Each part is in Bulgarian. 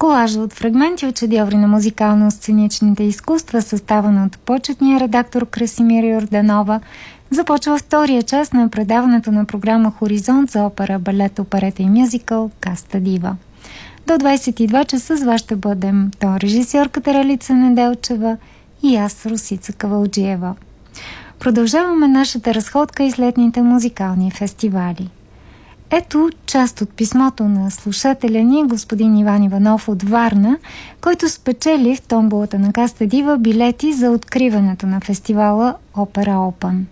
Колажа от фрагменти от шедьоври на музикално-сценичните изкуства, съставен от почетния редактор Красимира Йорданова, започва втория част на предаването на програма Хоризонт за опера, балет, оперета и мюзикъл Каста Дива. До 22 часа с вас ще бъдем режисьорката Ралица Неделчева и аз, Росица Кавалджиева. Продължаваме нашата разходка из летните музикални фестивали. Ето част от писмото на слушателя ни, господин Иван Иванов от Варна, който спечели в томболата на Каста Дива билети за откриването на фестивала Опера Опън.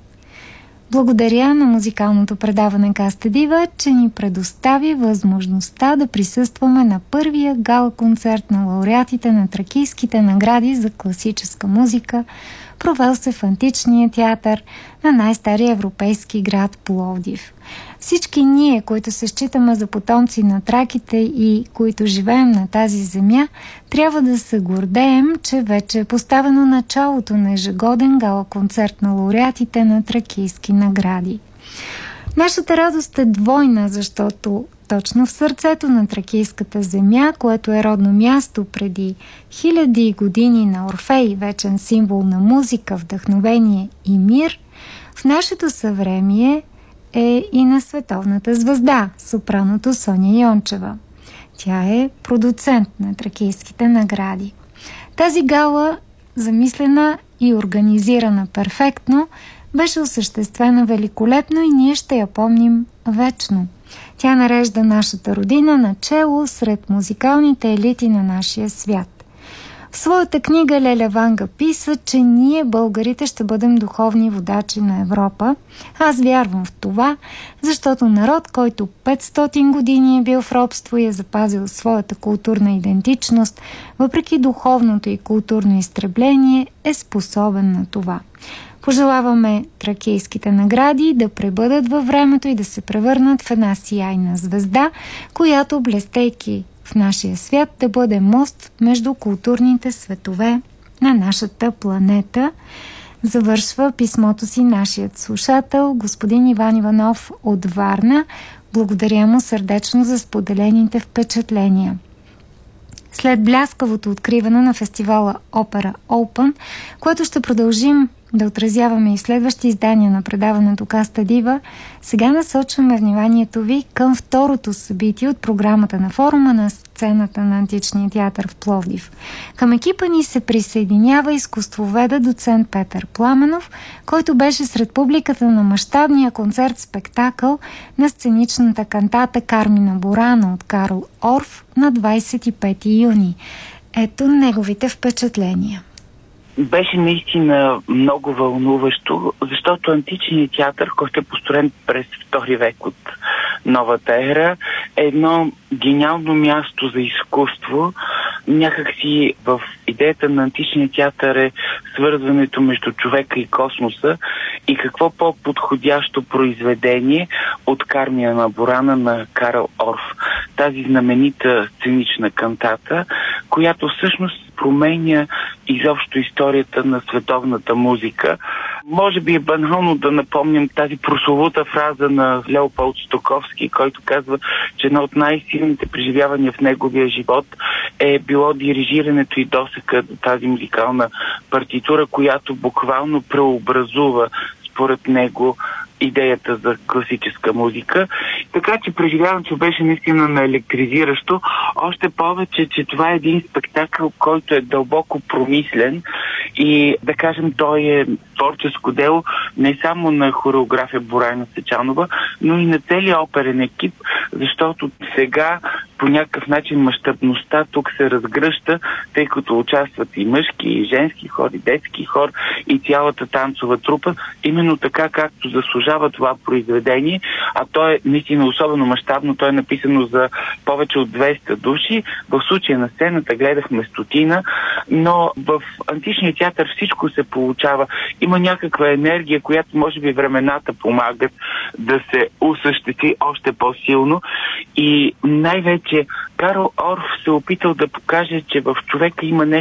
Благодаря на музикалното предаване Каста Дива, че ни предостави възможността да присъстваме на първия гала-концерт на лауреатите на тракийските награди за класическа музика, провел се в Античния театър на най-стария европейски град Пловдив. Всички ние, които се считаме за потомци на траките и които живеем на тази земя, трябва да се гордеем, че вече е поставено началото на ежегоден гала-концерт на лауреатите на тракийски награди. Нашата радост е двойна, защото точно в сърцето на тракийската земя, което е родно място преди хиляди години на Орфей, вечен символ на музика, вдъхновение и мир, в нашето съвремие е и на световната звезда, сопраното Соня Йончева. Тя е продуцент на тракийските награди. Тази гала, замислена и организирана перфектно, беше осъществена великолепно и ние ще я помним вечно. Тя нарежда нашата родина начело сред музикалните елити на нашия свят. В своята книга Леля Ванга писа, че ние, българите, ще бъдем духовни водачи на Европа. Аз вярвам в това, защото народ, който 500 години е бил в робство и е запазил своята културна идентичност, въпреки духовното и културно изтребление, е способен на това. Пожелаваме тракийските награди да пребъдат във времето и да се превърнат в една сияйна звезда, която, блестейки в нашия свят, да бъде мост между културните светове на нашата планета. Завършва писмото си нашият слушател, господин Иван Иванов от Варна. Благодаря му сърдечно за споделените впечатления. След бляскавото откриване на фестивала Опера Опън, което ще продължим да отразяваме и следващи издания на предаването Каста Дива, сега насочваме вниманието ви към второто събитие от програмата на форума на сцената на Античния театър в Пловдив. Към екипа ни се присъединява изкуствоведа доцент Петър Пламенов, който беше сред публиката на мащабния концерт-спектакъл на сценичната кантата Кармина Бурана от Карл Орф на 25 юни. Ето неговите впечатления. Беше наистина много вълнуващо, защото античният театър, който е построен през II век от новата ера, е едно гениално място за изкуство. Някакси в идеята на античния театър е свързването между човека и космоса и какво по-подходящо произведение от Кармина Бурана на Карл Орф. Тази знаменита сценична кантата, която всъщност променя изобщо историята на световната музика. Може би е банално да напомням тази прословута фраза на Леополд Стоковски, който казва, че едно от най-силните преживявания в неговия живот е било дирижирането и досека до тази музикална партитура, която буквално преобразува според него идеята за класическа музика. Така че преживяването беше наистина наелектризиращо. Още повече, че това е един спектакъл, който е дълбоко промислен и, да кажем, той е творческо дело не само на хореография Боряна Сечанова, но и на целия оперен екип, защото сега по някакъв начин мащабността тук се разгръща, тъй като участват и мъжки, и женски хор, и детски хор, и цялата танцова трупа, именно така, както заслужава това произведение, а то е наистина особено мащабно, то е написано за повече от 200 души. В случая на сцената гледахме стотина, но в античния театър всичко се получава. Има някаква енергия, която може би времената помагат да се осъществи още по-силно и най-вече Карл Орф се опитал да покаже, че в човека има нещо